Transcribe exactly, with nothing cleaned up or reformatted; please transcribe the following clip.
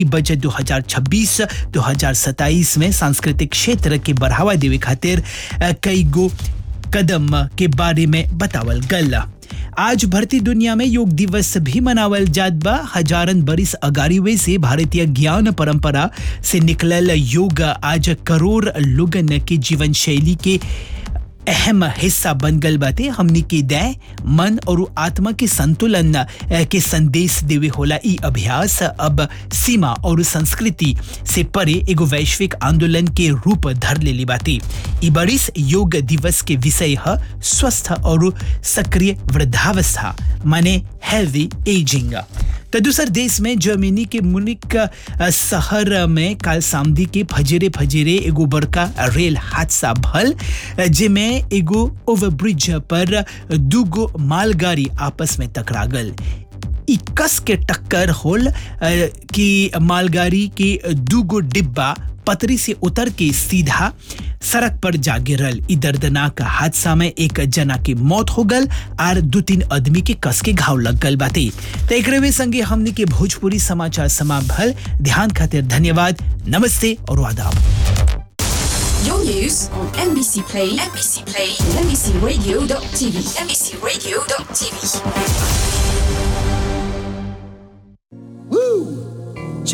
Budget दो हज़ार छब्बीस दो हज़ार सत्ताईस में सांस्कृतिक क्षेत्र के बढ़ावा देवे खातिर कई गो कदम के बारे में बतावल गल। आज भारतीय दुनिया में योग दिवस भी मनावल जात बा। हजारन बरिस अगाड़ी से भारतीय ज्ञान परंपरा से निकलल योग आज करोड़ लोगन के जीवन शैली के अहम हिस्सा बन गल बाते। हमनी के देह मन और आत्मा के संतुलन के संदेश देवे होला। ई अभ्यास अब सीमा और संस्कृति से परे एगो वैश्विक आंदोलन के रूप धर लेली बाते। ई बरिस योग दिवस के विषय है स्वस्थ और सक्रिय वृद्धावस्था माने हेल्दी एजिंग। तो दूसर देश में जर्मनी के मुनिक शहर में काल सामदी के फजेरे फजेरे एगो बड़का रेल हादसा भल, जेमें एगो ओवरब्रिज पर दूगो मालगाड़ी आपस में टकरा गल। ई कस के टक्कर होल कि मालगाड़ी के दूगो डिब्बा पतरी से उतर के सीधा सड़क पर जा गिरल। ई दर्दनाक हादसा में एक जना की मौत हो गल और दो तीन आदमी के कस के घाव लग गल बाते। तो एकरे संगे हमने के भोजपुरी समाचार समाप्त भल। ध्यान खातिर धन्यवाद। नमस्ते और आदाब। Your news on M B C Play, M B C Play, M B C Radio dot T V, M B C Radio dot T V.